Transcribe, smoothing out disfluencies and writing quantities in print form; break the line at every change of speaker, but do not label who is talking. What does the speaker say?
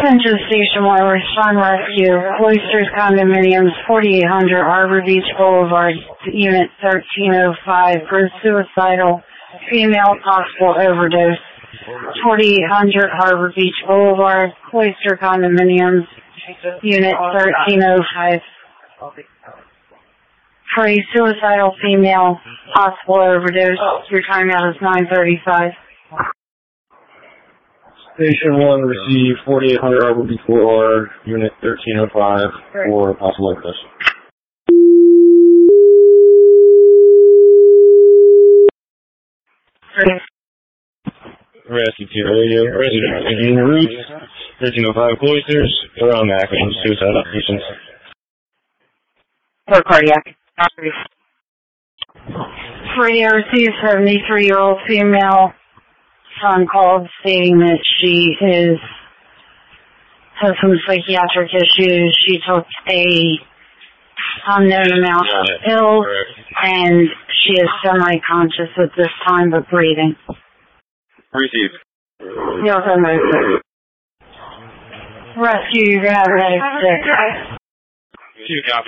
Attention Station 1, respond rescue. Cloisters Condominiums, 4800 Arbor Beach Boulevard, Unit 1305. Gross suicidal, female, possible overdose. 4800 Harbor Beach Boulevard, Cloister Condominiums, Unit 1305. For a suicidal female, possible overdose, your timeout is 9:35.
Station 1, receive 4800 Arbor Beach Boulevard, Unit 1305, for possible overdose. Rescue to radio, resident in route, 1305 Cloisters, around Macklin, suicide patients.
For cardiac. Radio received 73-year-old female phone call stating that she has some psychiatric issues. She took a unknown amount of pills, and she is semi-conscious at this time, but breathing.
Received.
Yes, I'm ready. Rescue, you're gonna have medic 6.
2 copy.